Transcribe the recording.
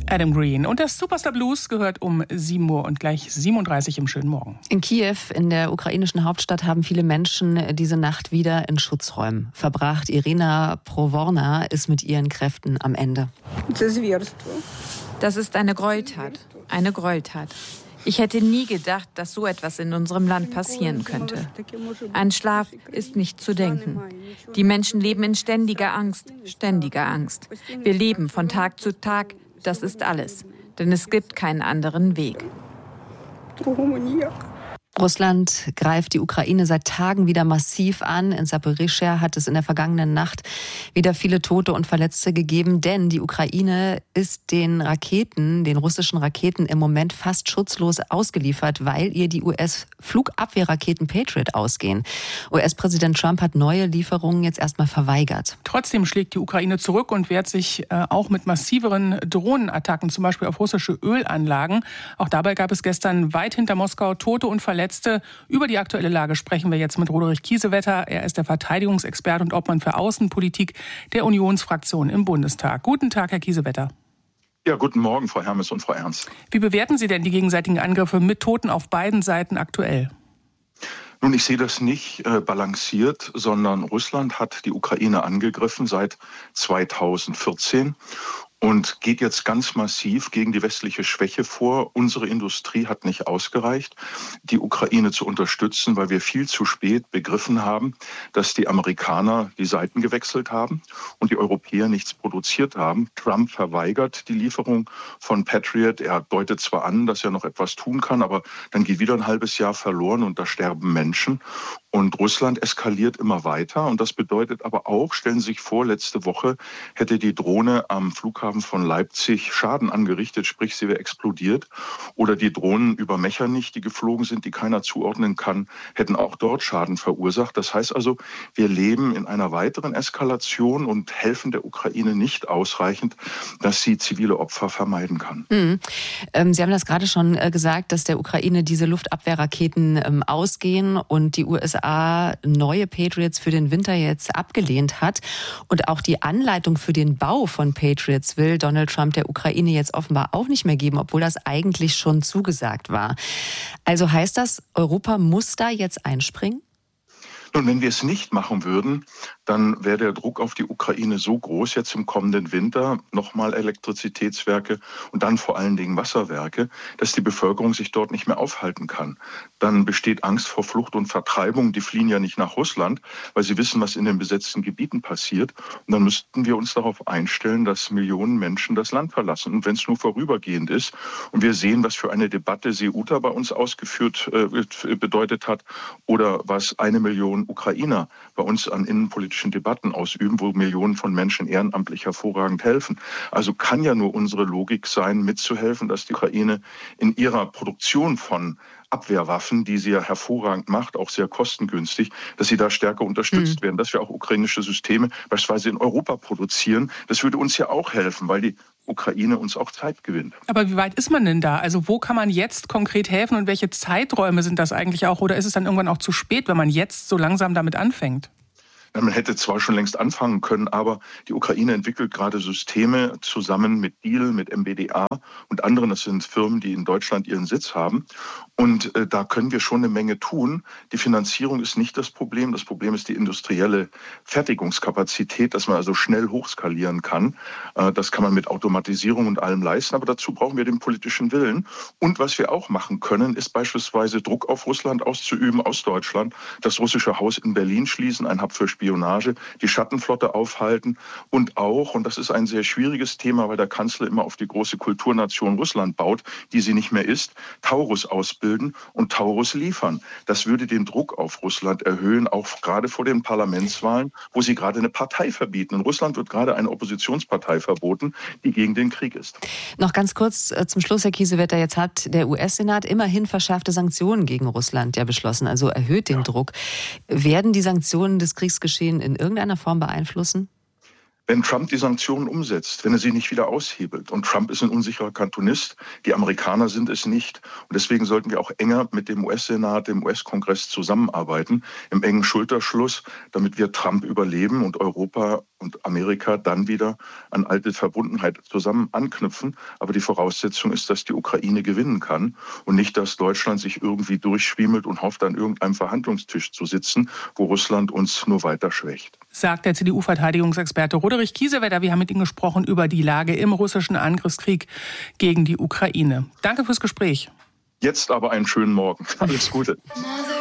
Adam Green. Und der Superstar Blues gehört um 7 Uhr und gleich 37 im schönen Morgen. In Kiew, in der ukrainischen Hauptstadt, haben viele Menschen diese Nacht wieder in Schutzräumen verbracht. Irina Provorna ist mit ihren Kräften am Ende. Das ist eine Gräueltat. Eine Gräueltat. Ich hätte nie gedacht, dass so etwas in unserem Land passieren könnte. An Schlaf ist nicht zu denken. Die Menschen leben in ständiger Angst, ständiger Angst. Wir leben von Tag zu Tag, das ist alles. Denn es gibt keinen anderen Weg. Russland greift die Ukraine seit Tagen wieder massiv an. In Saporischschja hat es in der vergangenen Nacht wieder viele Tote und Verletzte gegeben, denn die Ukraine ist den russischen Raketen im Moment fast schutzlos ausgeliefert, weil ihr die US-Flugabwehrraketen Patriot ausgehen. US-Präsident Trump hat neue Lieferungen jetzt erstmal verweigert. Trotzdem schlägt die Ukraine zurück und wehrt sich auch mit massiveren Drohnenattacken, zum Beispiel auf russische Ölanlagen. Auch dabei gab es gestern weit hinter Moskau Tote und Verletzte. Über die aktuelle Lage sprechen wir jetzt mit Roderich Kiesewetter. Er ist der Verteidigungsexperte und Obmann für Außenpolitik der Unionsfraktion im Bundestag. Guten Tag, Herr Kiesewetter. Ja, guten Morgen, Frau Hermes und Frau Ernst. Wie bewerten Sie denn die gegenseitigen Angriffe mit Toten auf beiden Seiten aktuell? Nun, ich sehe das nicht balanciert, sondern Russland hat die Ukraine angegriffen seit 2014. Und geht jetzt ganz massiv gegen die westliche Schwäche vor. Unsere Industrie hat nicht ausgereicht, die Ukraine zu unterstützen, weil wir viel zu spät begriffen haben, dass die Amerikaner die Seiten gewechselt haben und die Europäer nichts produziert haben. Trump verweigert die Lieferung von Patriot. Er deutet zwar an, dass er noch etwas tun kann, aber dann geht wieder ein halbes Jahr verloren und da sterben Menschen. Und Russland eskaliert immer weiter. Und das bedeutet aber auch, stellen Sie sich vor, letzte Woche hätte die Drohne am Flughafen von Leipzig Schaden angerichtet, sprich sie wäre explodiert. Oder die Drohnen über Mechernich, die geflogen sind, die keiner zuordnen kann, hätten auch dort Schaden verursacht. Das heißt also, wir leben in einer weiteren Eskalation und helfen der Ukraine nicht ausreichend, dass sie zivile Opfer vermeiden kann. Sie haben das gerade schon gesagt, dass der Ukraine diese Luftabwehrraketen ausgehen und die USA neue Patriots für den Winter jetzt abgelehnt hat und auch die Anleitung für den Bau von Patriots will Donald Trump der Ukraine jetzt offenbar auch nicht mehr geben, obwohl das eigentlich schon zugesagt war. Also heißt das, Europa muss da jetzt einspringen? Nun, wenn wir es nicht machen würden, dann wäre der Druck auf die Ukraine so groß, jetzt im kommenden Winter nochmal Elektrizitätswerke und dann vor allen Dingen Wasserwerke, dass die Bevölkerung sich dort nicht mehr aufhalten kann. Dann besteht Angst vor Flucht und Vertreibung. Die fliehen ja nicht nach Russland, weil sie wissen, was in den besetzten Gebieten passiert. Und dann müssten wir uns darauf einstellen, dass Millionen Menschen das Land verlassen. Und wenn es nur vorübergehend ist und wir sehen, was für eine Debatte Ceuta bei uns ausgeführt bedeutet hat oder was 1 Million Ukrainer bei uns an innenpolitischen Debatten ausüben, wo Millionen von Menschen ehrenamtlich hervorragend helfen. Also kann ja nur unsere Logik sein, mitzuhelfen, dass die Ukraine in ihrer Produktion von Abwehrwaffen, die sie ja hervorragend macht, auch sehr kostengünstig, dass sie da stärker unterstützt werden, dass wir auch ukrainische Systeme beispielsweise in Europa produzieren. Das würde uns ja auch helfen, weil die Ukraine uns auch Zeit gewinnt. Aber wie weit ist man denn da? Also wo kann man jetzt konkret helfen und welche Zeiträume sind das eigentlich auch? Oder ist es dann irgendwann auch zu spät, wenn man jetzt so langsam damit anfängt? Man hätte zwar schon längst anfangen können, aber die Ukraine entwickelt gerade Systeme zusammen mit Diehl, mit MBDA und anderen. Das sind Firmen, die in Deutschland ihren Sitz haben. Und da können wir schon eine Menge tun. Die Finanzierung ist nicht das Problem. Das Problem ist die industrielle Fertigungskapazität, dass man also schnell hochskalieren kann. Das kann man mit Automatisierung und allem leisten. Aber dazu brauchen wir den politischen Willen. Und was wir auch machen können, ist beispielsweise Druck auf Russland auszuüben aus Deutschland, das russische Haus in Berlin schließen, ein Hub für Spionage, die Schattenflotte aufhalten und auch, und das ist ein sehr schwieriges Thema, weil der Kanzler immer auf die große Kulturnation Russland baut, die sie nicht mehr ist, Taurus ausbilden und Taurus liefern. Das würde den Druck auf Russland erhöhen, auch gerade vor den Parlamentswahlen, wo sie gerade eine Partei verbieten. In Russland wird gerade eine Oppositionspartei verboten, die gegen den Krieg ist. Noch ganz kurz zum Schluss, Herr Kiesewetter, jetzt hat der US-Senat immerhin verschärfte Sanktionen gegen Russland ja beschlossen, also erhöht den Druck. Werden die Sanktionen des Kriegsgeschehens in irgendeiner Form beeinflussen? Wenn Trump die Sanktionen umsetzt, wenn er sie nicht wieder aushebelt, und Trump ist ein unsicherer Kantonist, die Amerikaner sind es nicht. Und deswegen sollten wir auch enger mit dem US-Senat, dem US-Kongress zusammenarbeiten, im engen Schulterschluss, damit wir Trump überleben und Europa und Amerika dann wieder an alte Verbundenheit zusammen anknüpfen. Aber die Voraussetzung ist, dass die Ukraine gewinnen kann und nicht, dass Deutschland sich irgendwie durchschwiemelt und hofft, an irgendeinem Verhandlungstisch zu sitzen, wo Russland uns nur weiter schwächt. Sagt der CDU-Verteidigungsexperte Roderich Kiesewetter. Wir haben mit ihm gesprochen über die Lage im russischen Angriffskrieg gegen die Ukraine. Danke fürs Gespräch. Jetzt aber einen schönen Morgen. Alles Gute.